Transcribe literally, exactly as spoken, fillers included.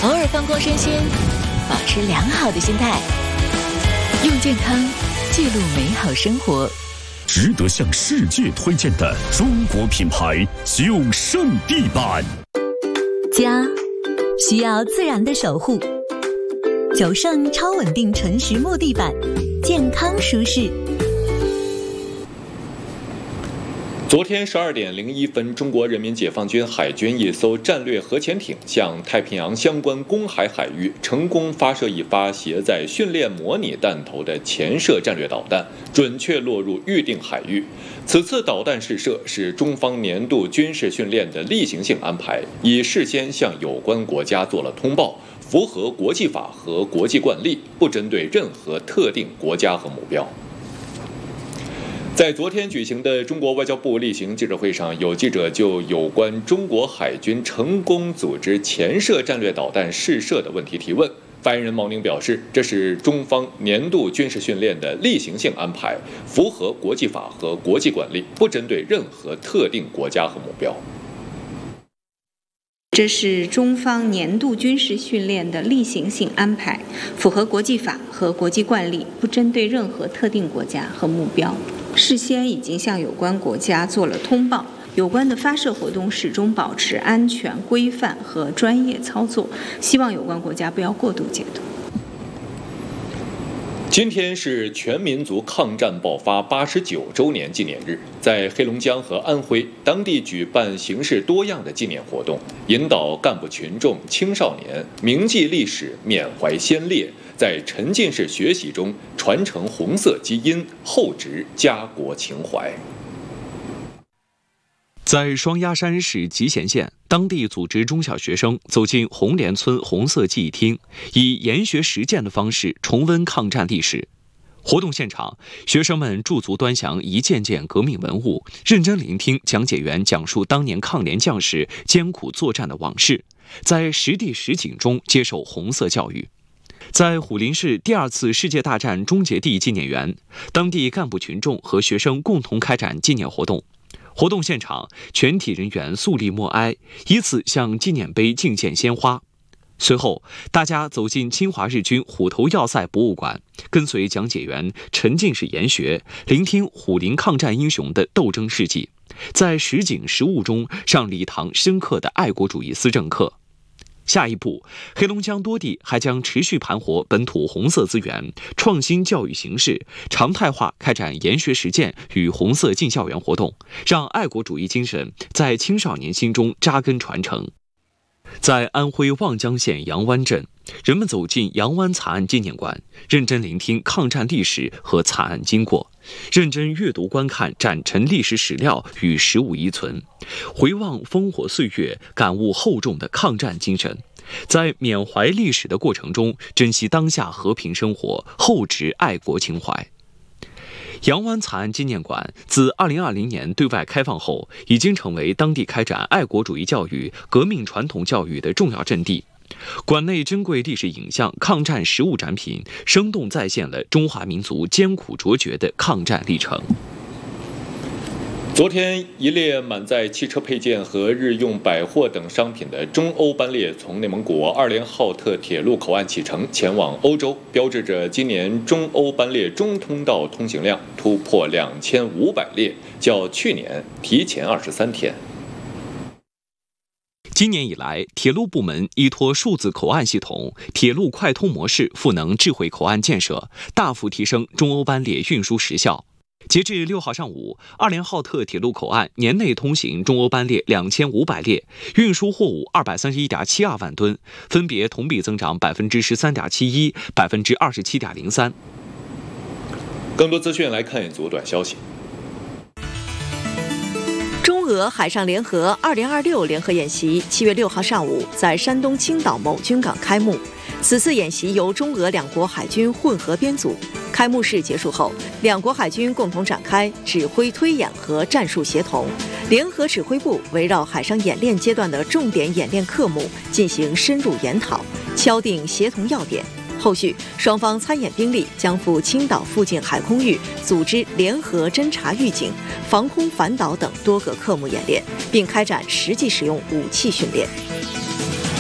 偶尔放空身心，保持良好的心态，用健康记录美好生活。 值得向世界推荐的中国品牌九胜地板。 家需要自然的守护，九胜超稳定纯实木地板，健康舒适。 昨天十二点零一分，中国人民解放军海军一艘战略核潜艇向太平洋相关公海海域成功发射一发携载训练模拟弹头的潜射战略导弹，准确落入预定海域。此次导弹试射是中方年度军事训练的例行性安排，已事先向有关国家做了通报，符合国际法和国际惯例，不针对任何特定国家和目标。在昨天举行的中国外交部例行记者会上，有记者就有关中国海军成功组织潜射战略导弹试射的问题提问。发言人毛宁表示，这是中方年度军事训练的例行性安排，符合国际法和国际惯例，不针对任何特定国家和目标。 这是中方年度军事训练的例行性安排，符合国际法和国际惯例，不针对任何特定国家和目标。事先已经向有关国家做了通报，有关的发射活动始终保持安全、规范和专业操作，希望有关国家不要过度解读。 今天是全民族抗战爆发八十九周年纪念日，在黑龙江和安徽当地举办形式多样的纪念活动，引导干部群众、青少年铭记历史、缅怀先烈，在沉浸式学习中传承红色基因，厚植家国情怀。 在双鸭山市集贤县，当地组织中小学生走进红莲村红色记忆厅，以研学实践的方式重温抗战历史。活动现场，学生们驻足端详一件件革命文物，认真聆听讲解员讲述当年抗联将士艰苦作战的往事，在实地实景中接受红色教育。在虎林市第二次世界大战终结地纪念园，当地干部群众和学生共同开展纪念活动。活动现场，全体人员肃立默哀，依次向纪念碑敬献鲜花。随后，大家走进侵华日军虎头要塞博物馆，跟随讲解员沉浸式研学，聆听虎林抗战英雄的斗争事迹，在实景实物中上礼堂深刻的爱国主义思政课。下一步，黑龙江多地还将持续盘活本土红色资源，创新教育形式，常态化开展研学实践与红色进校园活动，让爱国主义精神在青少年心中扎根传承。在安徽望江县杨湾镇，人们走进杨湾惨案纪念馆，认真聆听抗战历史和惨案经过，认真阅读观看展陈历史史料与实物遗存，回望烽火岁月，感悟厚重的抗战精神，在缅怀历史的过程中，珍惜当下和平生活，厚植爱国情怀。杨湾惨案纪念馆自二零二零年对外开放后，已经成为当地开展爱国主义教育、革命传统教育的重要阵地。馆内珍贵历史影像、抗战实物展品，生动再现了中华民族艰苦卓绝的抗战历程。 昨天，一列满载汽车配件和日用百货等商品的中欧班列从内蒙古二连浩特铁路口岸启程，前往欧洲，标志着今年中欧班列中通道通行量突破两千五百列，较去年提前二十三天。 今年以来，铁路部门依托数字口岸系统、铁路快通模式赋能智慧口岸建设，大幅提升中欧班列运输时效。截至六号上午，二连浩特铁路口岸年内通行中欧班列两千五百列，运输货物二百三十一点七二万吨，分别同比增长百分之十三点七一、百分之二十七点零三。 更多资讯来看一组短消息。 中俄海上联合二零二六联合演习七月六号上午在山东青岛某军港开幕。此次演习由中俄两国海军混合编组。开幕式结束后，两国海军共同展开指挥推演和战术协同。联合指挥部围绕海上演练阶段的重点演练科目进行深入研讨，敲定协同要点。后续，双方参演兵力将赴青岛附近海空域组织联合侦察预警、防空反导等多个科目演练，并开展实际使用武器训练。